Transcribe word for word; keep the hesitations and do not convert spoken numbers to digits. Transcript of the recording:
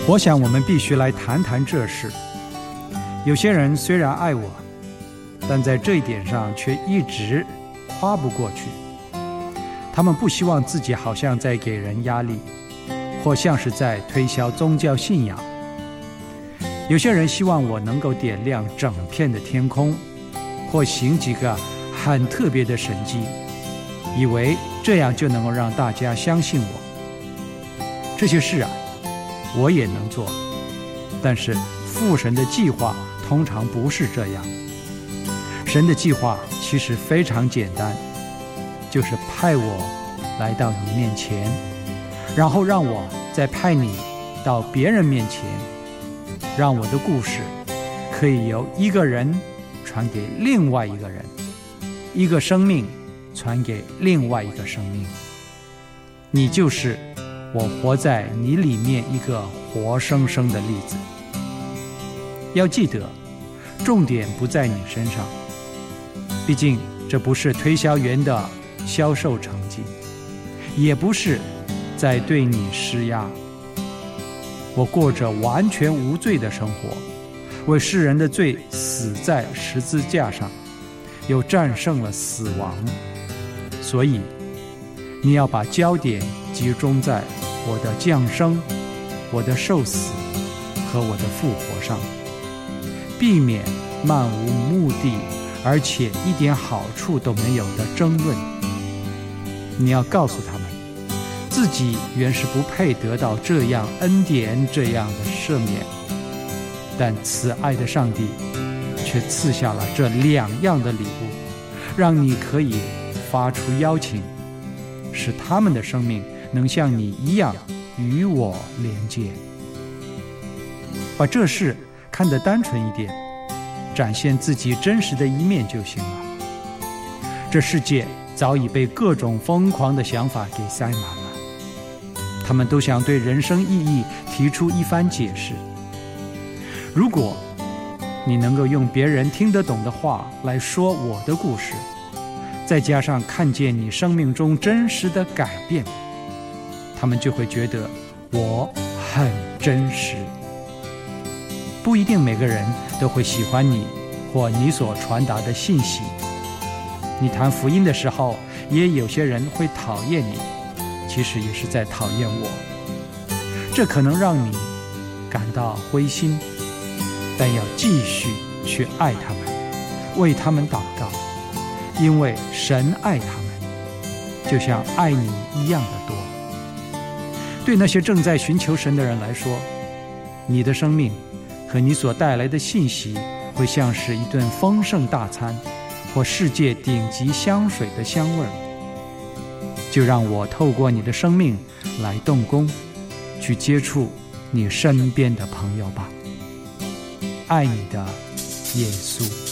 我想我们必须来谈谈这事。有些人虽然爱我，但在这一点上却一直跨不过去。他们不希望自己好像在给人压力，或像是在推销宗教信仰。有些人希望我能够点亮整片的天空，或行几个很特别的神迹，以为这样就能够让大家相信我。这些事啊，我也能做，但是父神的计划通常不是这样。神的计划其实非常简单，就是派我来到你面前，然后让我再派你到别人面前，让我的故事可以由一个人传给另外一个人，一个生命传给另外一个生命。你就是我活在你里面一个活生生的例子。要记得，重点不在你身上，毕竟这不是推销员的销售成绩，也不是在对你施压。我过着完全无罪的生活，为世人的罪死在十字架上，又战胜了死亡。所以你要把焦点集中在我的降生、我的受死和我的复活上，避免漫无目的而且一点好处都没有的争论。你要告诉他们，自己原是不配得到这样恩典、这样的赦免，但慈爱的上帝却赐下了这两样的礼物，让你可以发出邀请，使他们的生命能像你一样与我连接。把这事看得单纯一点，展现自己真实的一面就行了。这世界早已被各种疯狂的想法给塞满了，他们都想对人生意义提出一番解释。如果你能够用别人听得懂的话来说我的故事，再加上看见你生命中真实的改变，他们就会觉得我很真实。不一定每个人都会喜欢你或你所传达的信息，你谈福音的时候，也有些人会讨厌你，其实也是在讨厌我。这可能让你感到灰心，但要继续去爱他们，为他们祷告，因为神爱他们，就像爱你一样的多。对那些正在寻求神的人来说，你的生命和你所带来的信息会像是一顿丰盛大餐，或世界顶级香水的香味儿。就让我透过你的生命来动工，去接触你身边的朋友吧。爱你的耶稣。